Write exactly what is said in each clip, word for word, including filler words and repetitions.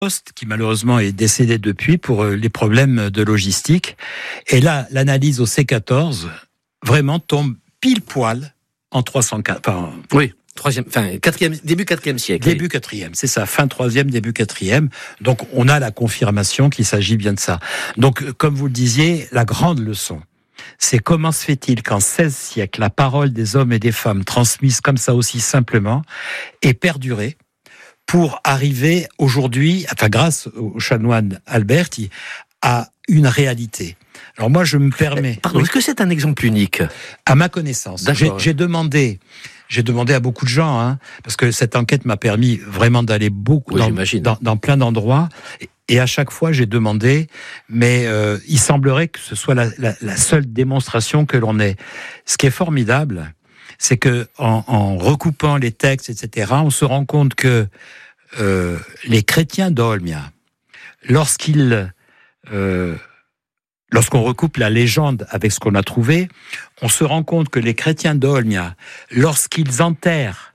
Poste, qui malheureusement est décédé depuis pour les problèmes de logistique. Et là, l'analyse au C quatorze vraiment tombe pile poil en trois cent quatre. Enfin, oui, troisième, enfin quatrième, début quatrième siècle. Début quatrième, c'est ça, fin troisième, début quatrième. Donc on a la confirmation qu'il s'agit bien de ça. Donc comme vous le disiez, la grande leçon, c'est comment se fait-il qu'en seize siècles, la parole des hommes et des femmes transmise comme ça aussi simplement ait perduré pour arriver aujourd'hui, enfin grâce au chanoine Alberti, à une réalité. Alors moi, je me permets... Pardon, oui. Est-ce que c'est un exemple unique ? À ma connaissance. J'ai, j'ai demandé... J'ai demandé à beaucoup de gens, hein, parce que cette enquête m'a permis vraiment d'aller beaucoup oui, dans, dans, dans plein d'endroits. Et, et à chaque fois, j'ai demandé, mais euh, il semblerait que ce soit la, la, la seule démonstration que l'on ait. Ce qui est formidable, c'est que en, en recoupant les textes, et cetera, on se rend compte que euh, les chrétiens d'Olmia, lorsqu'ils euh, Lorsqu'on recoupe la légende avec ce qu'on a trouvé, on se rend compte que les chrétiens d'Olmia, lorsqu'ils enterrent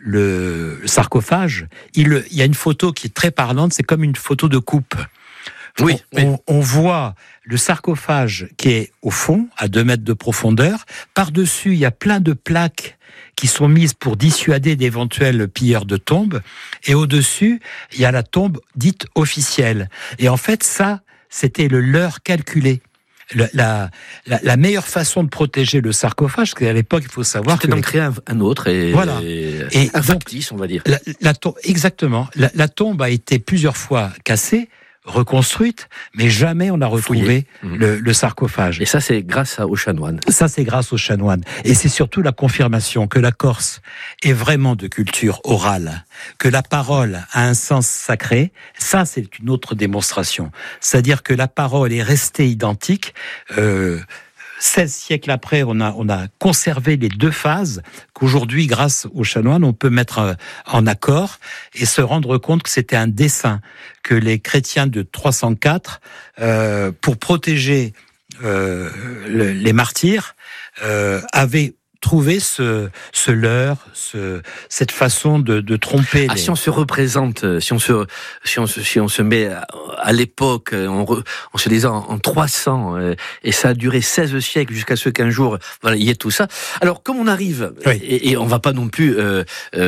le sarcophage, il, il y a une photo qui est très parlante, c'est comme une photo de coupe. Oui, on, oui. on, on voit le sarcophage qui est au fond, à deux mètres de profondeur. Par-dessus, il y a plein de plaques qui sont mises pour dissuader d'éventuels pilleurs de tombes. Et au-dessus, il y a la tombe dite officielle. Et en fait, ça... c'était le leurre calculé. Le, la, la, la meilleure façon de protéger le sarcophage, parce qu'à l'époque, il faut savoir c'était que... d'en créer un, un autre, et, voilà. et un factice, on va dire. La, la tombe, exactement. La, la tombe a été plusieurs fois cassée, reconstruite, mais jamais on n'a retrouvé le, le sarcophage. Et ça, c'est grâce aux chanoines. Ça, c'est grâce aux chanoines. Et c'est surtout la confirmation que la Corse est vraiment de culture orale, que la parole a un sens sacré. Ça, c'est une autre démonstration. C'est-à-dire que la parole est restée identique. Euh, seize siècles après, on a, on a conservé les deux phases qu'aujourd'hui, grâce aux chanoines, on peut mettre en accord et se rendre compte que c'était un dessein que les chrétiens de trois cent quatre, euh, pour protéger euh, le, les martyrs, euh, avaient trouvé ce, ce leurre, ce, cette façon de, de tromper. Ah, les... Si on se représente, si on se, si on se, si on se met à, à l'époque, en, re, en se disant en, en trois cents, euh, et ça a duré seize siècles jusqu'à ce qu'un jour, voilà, il y ait tout ça. Alors, comme on arrive, oui. et, et on va pas non plus euh,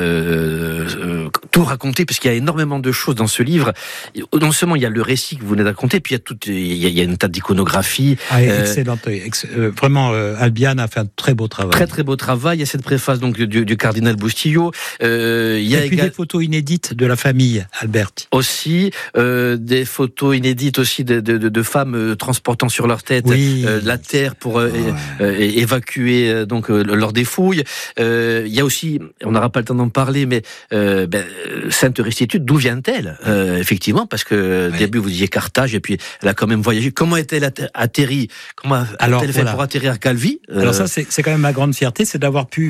euh, euh, tout raconter, parce qu'il y a énormément de choses dans ce livre. Non seulement il y a le récit que vous venez de raconter, puis il y a tout, il y a, il y a une tas d'iconographie. Ah, euh, excellente, ex, euh, vraiment, euh, Albiane a fait un très beau travail. Très très beau travail. Il y a cette préface donc du, du cardinal Bustillo. Euh, il y a et puis égal... des photos inédites de la famille Alberti. Aussi euh, des photos inédites aussi de, de, de, de femmes euh, transportant sur leur tête oui. euh, la terre pour euh, ouais. euh, évacuer euh, donc euh, leurs dépouilles. Euh, il y a aussi, on n'aura pas le temps d'en parler, mais euh, ben, Sainte Restitute, d'où vient-elle euh, effectivement, parce que au début vous disiez Carthage et puis elle a quand même voyagé. Comment est-elle atterrie Comment a-t-elle fait voilà. pour atterrir à Calvi euh... Alors ça c'est, c'est quand même ma grande fierté, c'est d'avoir pu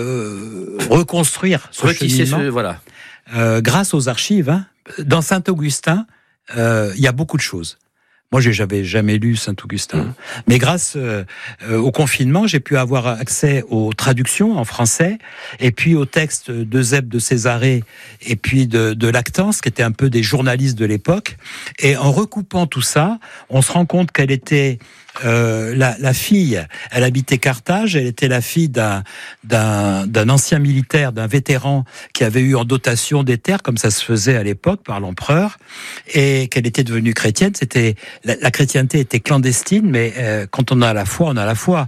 euh, reconstruire ce Retisser cheminement ce, voilà. euh, grâce aux archives. Hein. Dans Saint-Augustin, il euh, y a beaucoup de choses. Moi, je n'avais jamais lu Saint-Augustin. Mmh. Mais grâce euh, au confinement, j'ai pu avoir accès aux traductions en français, et puis aux textes d'Eusèbe de Césarée, et puis de, de Lactance, qui étaient un peu des journalistes de l'époque. Et en recoupant tout ça, on se rend compte qu'elle était... Euh, la, la fille, elle habitait Carthage, elle était la fille d'un, d'un, d'un ancien militaire, d'un vétéran qui avait eu en dotation des terres, comme ça se faisait à l'époque par l'empereur, et qu'elle était devenue chrétienne. C'était la, la chrétienté était clandestine, mais euh, quand on a la foi, on a la foi.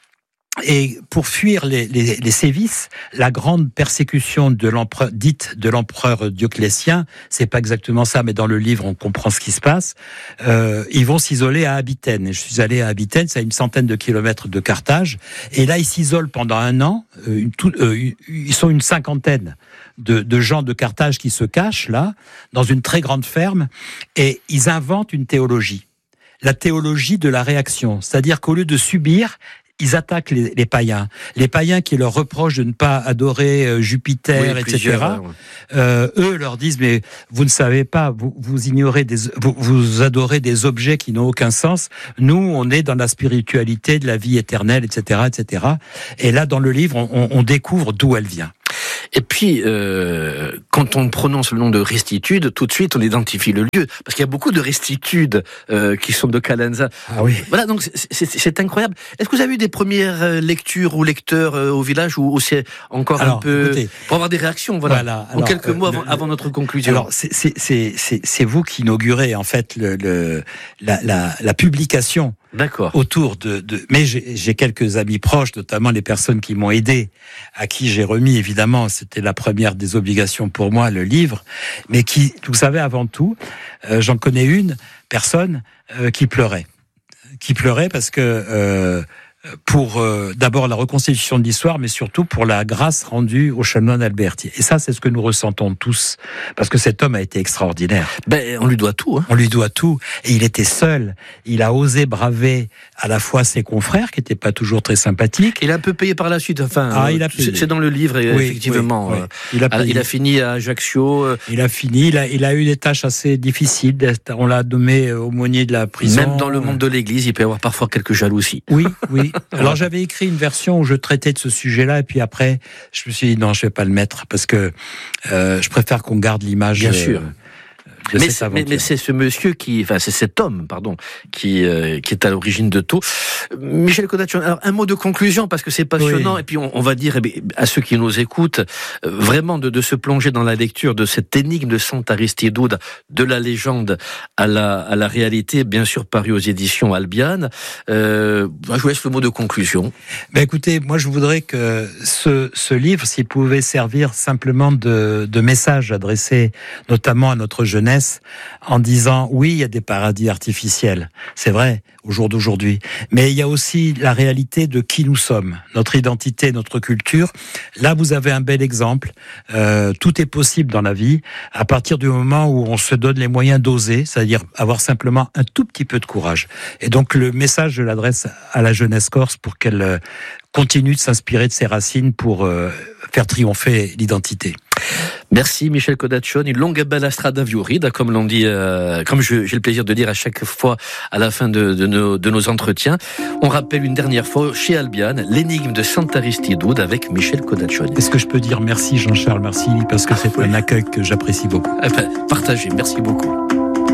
Et pour fuir les, les, les sévices, la grande persécution de l'empereur, dite de l'empereur Dioclétien, c'est pas exactement ça, mais dans le livre on comprend ce qui se passe. Euh, ils vont s'isoler à Abitène. Et je suis allé à Abitène, c'est à une centaine de kilomètres de Carthage. Et là, ils s'isolent pendant un an. Euh, une, tout, euh, ils sont une cinquantaine de, de gens de Carthage qui se cachent là, dans une très grande ferme, et ils inventent une théologie, la théologie de la réaction, c'est-à-dire qu'au lieu de subir, ils attaquent les, les païens. Les païens qui leur reprochent de ne pas adorer euh, Jupiter, oui, et cetera. Ouais. Euh, eux leur disent, mais vous ne savez pas, vous, vous ignorez, des, vous, vous adorez des objets qui n'ont aucun sens. Nous, on est dans la spiritualité de la vie éternelle, et cetera, et cetera. Et là, dans le livre, on, on découvre d'où elle vient. Et puis, euh, quand on prononce le nom de Restitude, tout de suite, on identifie le lieu. Parce qu'il y a beaucoup de Restitudes euh, qui sont de Calanza. Ah oui. Voilà, donc c'est, c'est, c'est incroyable. Est-ce que vous avez eu des premières lectures ou lecteurs euh, au village, ou, ou c'est encore alors, un peu... Écoutez, pour avoir des réactions, voilà, voilà en alors, quelques euh, mots avant, le, avant notre conclusion. Alors, c'est, c'est, c'est, c'est, c'est vous qui inaugurez, en fait, le, le, la, la, la publication. D'accord. Autour de, de... mais j'ai, j'ai quelques amis proches, notamment les personnes qui m'ont aidé, à qui j'ai remis, évidemment, c'était la première des obligations pour moi, le livre, mais qui, vous savez, avant tout, euh, j'en connais une personne euh, qui pleurait, qui pleurait parce que euh, pour euh, d'abord la reconstitution de l'histoire, mais surtout pour la grâce rendue au chanoine Alberti. Et ça, c'est ce que nous ressentons tous, parce que cet homme a été extraordinaire. Ben, on lui doit tout. Hein. On lui doit tout. Et il était seul. Il a osé braver à la fois ses confrères, qui n'étaient pas toujours très sympathiques. Il a un peu payé par la suite. Enfin, ah, il a c'est, c'est dans le livre, oui, effectivement. Oui, oui. Il, a il a fini à Ajaccio. Il a fini. Il a, il a eu des tâches assez difficiles. On l'a nommé aumônier de la prison. Même dans le monde de l'Église, il peut y avoir parfois quelques jalousies. Oui, oui. Alors j'avais écrit une version où je traitais de ce sujet-là, et puis après, je me suis dit non, je vais pas le mettre parce que euh, je préfère qu'on garde l'image. Bien euh, sûr. Mais c'est, mais, mais c'est ce monsieur qui, enfin c'est cet homme, pardon, qui euh, qui est à l'origine de tout. Michel Kodachon, alors un mot de conclusion parce que c'est passionnant, oui. Et puis on, on va dire eh bien, à ceux qui nous écoutent euh, vraiment de, de se plonger dans la lecture de cette énigme de Santa Aristiduda, de la légende à la à la réalité, bien sûr paru aux éditions Albiane. Euh, je vous laisse le mot de conclusion. Ben écoutez, moi je voudrais que ce ce livre, s'il pouvait servir simplement de de message adressé notamment à notre jeunesse, en disant oui, il y a des paradis artificiels, c'est vrai, au jour d'aujourd'hui, mais il y a aussi la réalité de qui nous sommes, notre identité, notre culture. Là, vous avez un bel exemple. Euh, tout est possible dans la vie à partir du moment où on se donne les moyens d'oser, c'est-à-dire avoir simplement un tout petit peu de courage. Et donc le message, je l'adresse à la jeunesse corse pour qu'elle euh, continue de s'inspirer de ses racines pour euh, faire triompher l'identité. Merci Michel Kodachon, une longue et belle strada viurida, comme l'on dit, euh, comme je, j'ai le plaisir de dire à chaque fois à la fin de, de, nos, de nos entretiens. On rappelle une dernière fois chez Albiane l'énigme de Santa Aristiduda avec Michel Kodachon. Est-ce que je peux dire merci Jean-Charles, merci parce que c'est ah, oui. un accueil que j'apprécie beaucoup. Enfin, partagez, merci beaucoup.